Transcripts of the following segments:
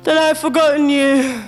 that I've forgotten you.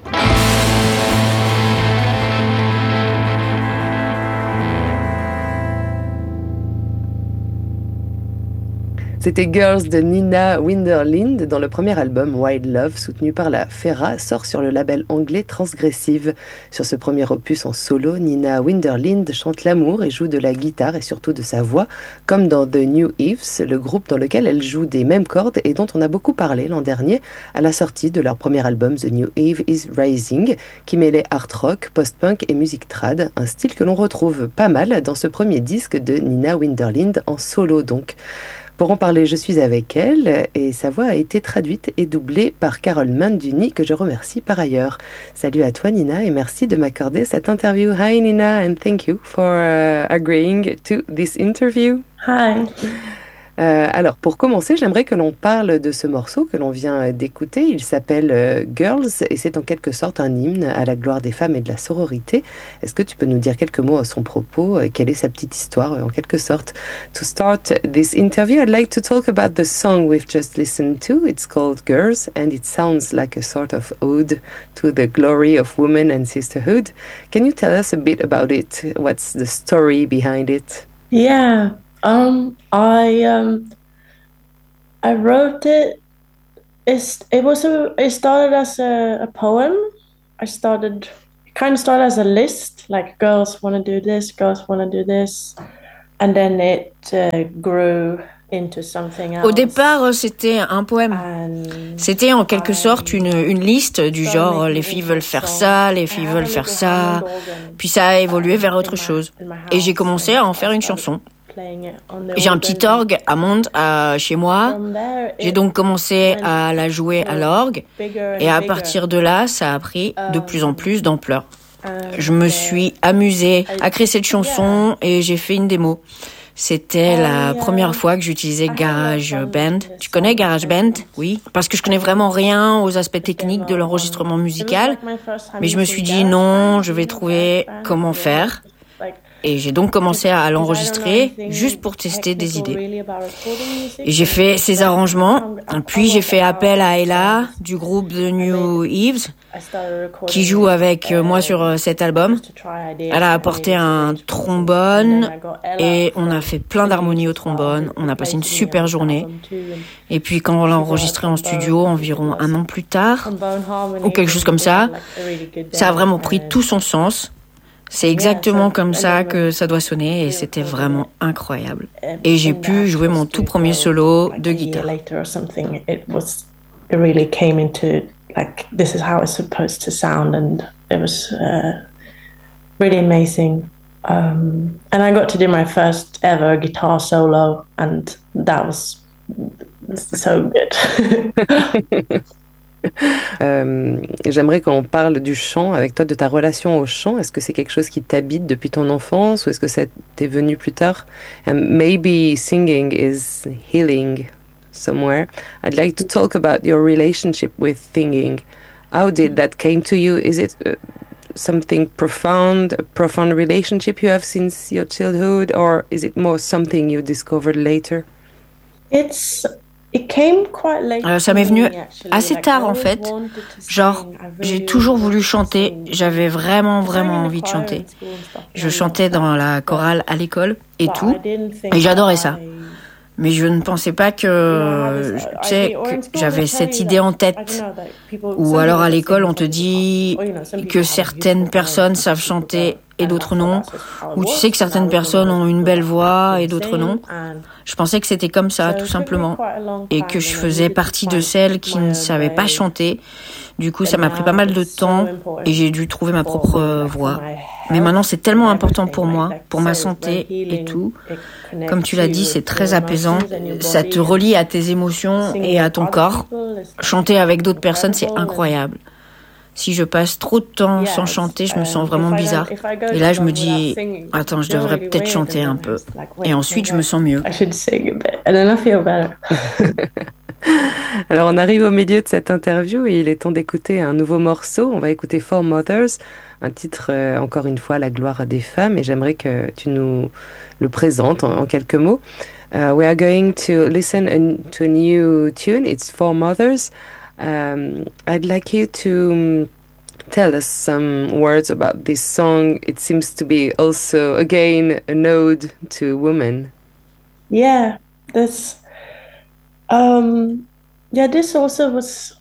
C'était Girls de Nina Winderlind dans le premier album Wild Love, soutenu par la Fera, sort sur le label anglais Transgressive. Sur ce premier opus en solo, Nina Winderlind chante l'amour et joue de la guitare et surtout de sa voix, comme dans The New Eves, le groupe dans lequel elle joue des mêmes cordes et dont on a beaucoup parlé l'an dernier à la sortie de leur premier album The New Eve is Rising, qui mêlait art rock, post-punk et musique trad, un style que l'on retrouve pas mal dans ce premier disque de Nina Winderlind en solo donc. Pour en parler, je suis avec elle et sa voix a été traduite et doublée par Carole Manduni, que je remercie par ailleurs. Salut à toi Nina et merci de m'accorder cette interview. Hi Nina and thank you for agreeing to this interview. Hi. Alors, pour commencer, j'aimerais que l'on parle de ce morceau que l'on vient d'écouter. Il s'appelle Girls et c'est en quelque sorte un hymne à la gloire des femmes et de la sororité. Est-ce que tu peux nous dire quelques mots à son propos? Quelle est sa petite histoire en quelque sorte? To start this interview, I'd like to talk about the song we've just listened to. It's called Girls and it sounds like a sort of ode to the glory of women and sisterhood. Can you tell us a bit about it? What's the story behind it? Yeah. I wrote it. It started as a poem. It kind of started as a list, like girls want to do this, girls want to do this, and then it grew into something else. Au départ, c'était un poème. C'était en quelque sorte une liste du genre les filles veulent faire ça, les filles veulent faire ça. Puis ça a évolué vers autre chose. Et j'ai commencé à en faire une chanson. J'ai un petit orgue Hammond chez moi. J'ai donc commencé à la jouer à l'orgue. Et à partir de là, ça a pris de plus en plus d'ampleur. Je me suis amusée à créer cette chanson et j'ai fait une démo. C'était la première fois que j'utilisais GarageBand. Tu connais GarageBand? Oui. Parce que je connais vraiment rien aux aspects techniques de l'enregistrement musical. Mais je me suis dit non, je vais trouver comment faire. Et j'ai donc commencé à l'enregistrer juste pour tester des idées. Et j'ai fait ces arrangements. Puis j'ai fait appel à Ella du groupe The New Eves qui joue avec moi sur cet album. Elle a apporté un trombone et on a fait plein d'harmonies au trombone. On a passé une super journée. Et puis quand on l'a enregistré en studio environ 1 an plus tard ou quelque chose comme ça, ça a vraiment pris tout son sens. C'est exactement comme ça que ça doit sonner et c'était vraiment incroyable. Et j'ai pu jouer mon tout premier solo de guitare. It really came into like this is how it's supposed to sound, and it was really amazing. And I got to do my first ever guitar solo, and that was so good. J'aimerais qu'on parle du chant avec toi, de ta relation au chant. Est-ce que c'est quelque chose qui t'habite depuis ton enfance ou est-ce que ça t'est venu plus tard? And maybe singing is healing somewhere. I'd like to talk about your relationship with singing. How did that came to you? Is it something profound, a profound relationship you have since your childhood, or is it more something you discovered later? Ça m'est venu assez tard en fait. Genre, j'ai toujours voulu chanter. J'avais vraiment envie de chanter. Je chantais dans la chorale à l'école et tout. Et j'adorais ça. Mais je ne pensais pas que j'avais cette idée en tête. Ou alors à l'école, on te dit que certaines personnes savent chanter et d'autres non. Ou tu sais que certaines personnes ont une belle voix et d'autres non. Je pensais que c'était comme ça, tout simplement. Et que je faisais partie de celles qui ne savaient pas chanter. Du coup, ça m'a pris pas mal de temps et j'ai dû trouver ma propre voix. Mais maintenant, c'est tellement important pour moi, pour ma santé et tout. Comme tu l'as dit, c'est très apaisant. Ça te relie à tes émotions et à ton corps. Chanter avec d'autres personnes, c'est incroyable. Si je passe trop de temps sans chanter, je me sens vraiment bizarre. Et là, je me dis, attends, je devrais peut-être chanter un peu. Et ensuite, je me sens mieux. Alors, on arrive au milieu de cette interview et il est temps d'écouter un nouveau morceau. On va écouter Four Mothers, un titre, encore une fois, la gloire des femmes. Et j'aimerais que tu nous le présentes en quelques mots. We are going to listen to a new tune. It's Four Mothers. I'd like you to tell us some words about this song. It seems to be also, again, an ode to women. Yeah, this this also was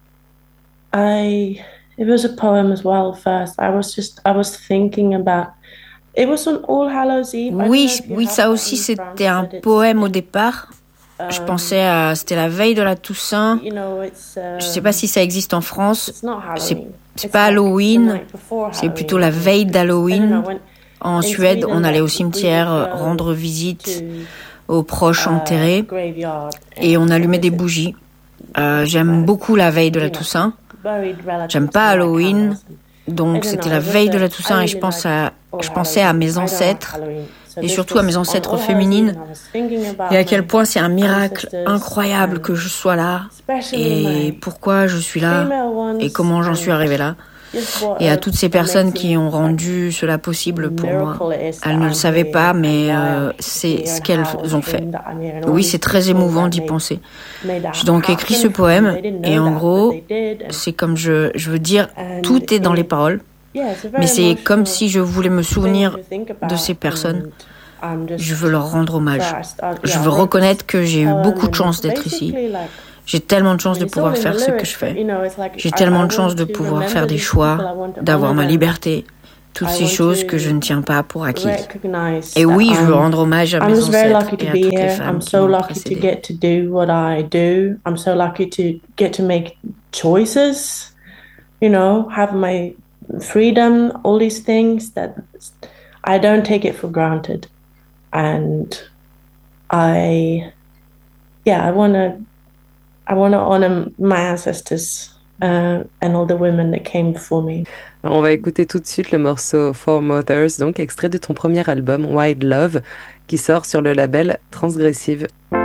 it was a poem as well first. I was thinking about it was on All Hallows Eve. Oui, oui, ça aussi c'était un poème au départ. Je pensais c'était la veille de la Toussaint. Je sais pas si ça existe en France. C'est pas Halloween, c'est plutôt la veille d'Halloween. En Suède, on allait au cimetière rendre visite aux proches enterrés et on allumait des bougies. J'aime beaucoup la veille de la Toussaint. J'aime pas Halloween, donc c'était la veille de la Toussaint et je pensais à mes ancêtres et surtout à mes ancêtres féminines et à quel point c'est un miracle incroyable que je sois là et pourquoi je suis là et comment j'en suis arrivée là. Et à toutes ces personnes qui ont rendu cela possible pour moi. Elles ne le savaient pas, mais c'est ce qu'elles ont fait. Oui, c'est très émouvant d'y penser. J'ai donc écrit ce poème, et en gros, c'est comme je veux dire, tout est dans les paroles, mais c'est comme si je voulais me souvenir de ces personnes. Je veux leur rendre hommage. Je veux reconnaître que j'ai eu beaucoup de chance d'être ici. J'ai tellement de chance de pouvoir faire ce que je fais. J'ai tellement de chance de pouvoir faire des choix, d'avoir ma liberté, toutes ces choses que je ne tiens pas pour acquises. Et oui, je veux rendre hommage à mes ancêtres et à toutes les femmes qui m'ont précédée. I'm so lucky to get to make choices, have my freedom, all these things that I don't take it for granted. And I want to honor my ancestors and all the women that came before me. Alors, on va écouter tout de suite le morceau Four Mothers, donc extrait de ton premier album Wild Love, qui sort sur le label Transgressive.